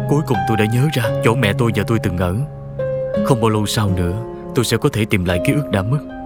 Cuối cùng tôi đã nhớ ra chỗ mẹ tôi và tôi từng ở. Không bao lâu sau nữa tôi sẽ có thể tìm lại ký ức đã mất.